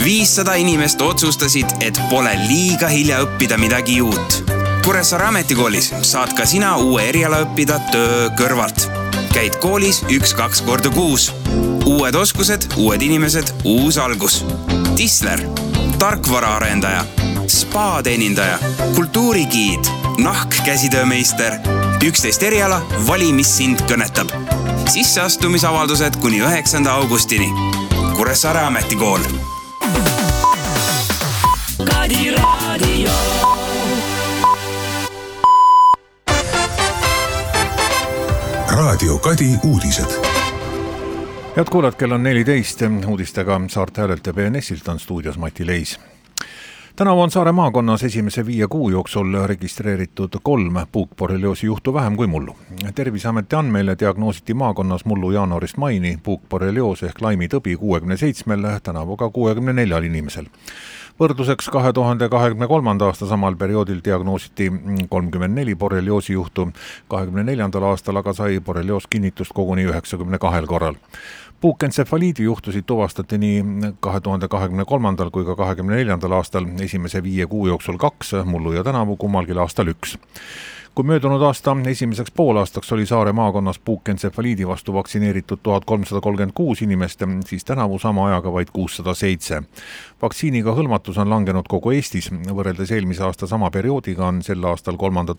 500 inimest otsustasid, et pole liiga hilja õppida midagi uut. Kuressaare Ametikoolis saad ka sina uue eriala õppida töö kõrvalt. Käid koolis 1-2 korda kuus. Uued oskused, uued inimesed, uus algus. Tisler, tarkvaraarendaja, spa-teenindaja, kultuurigiid, nahk-käsitöömeister. 11 eriala, vali, mis sind kõnetab. Sisseastumisavaldused kuni 9. augustini. Kuressaare Ametikool. Kadi Radio. Raadio Kadi uudised. Head kuulad, kell on 14. Uudistega Saarte Häälelt ja BNS-ilt on stuudios Mati Leis. Tänavu on Saare maakonnas esimese 5 kuu jooksul registreeritud 3 puukborrelioosi juhtu vähem kui mullu. Terviseameti andmeile diagnoositi maakonnas mullu jaanuarist maini puukborrelioos ehk laimitõbi 67, tänavuga 64 inimesel. Võrdluseks 2023. aasta samal perioodil diagnoositi 34 borrelioosi juhtu, 24. aastal aga sai borrelioos kinnitust koguni 92 korral. Puukentsefaliidi juhtusid tuvastati nii 2023. kui ka 24. aastal esimese 5 kuu jooksul 2, mullu ja tänavu kummalgi aastal 1. Kui möödunud aasta esimeseks poolaastaks oli Saare maakonnas puukentsefaliidi vastu vaktsineeritud 1336 inimest, siis tänavu sama ajaga vaid 607. Vaktsiiniga hõlmatus on langenud kogu Eestis. Võrreldes eelmise aasta sama perioodiga on sel aastal 3.